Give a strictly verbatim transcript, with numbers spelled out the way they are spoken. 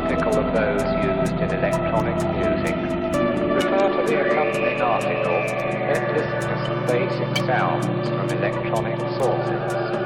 typical of those used in electronic music. Refer to the accompanying article, then listen to some basic sounds from electronic sources.